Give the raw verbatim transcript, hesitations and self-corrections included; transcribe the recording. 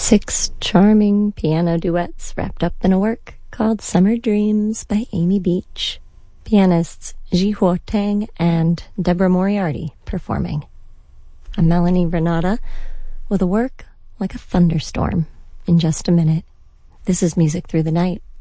Six charming piano duets wrapped up in a work called Summer Dreams by Amy Beach. Pianists Ji-Huo Tang and Deborah Moriarty performing. I'm Melanie Renata with a work like a thunderstorm in just a minute. This is Music Through the Night.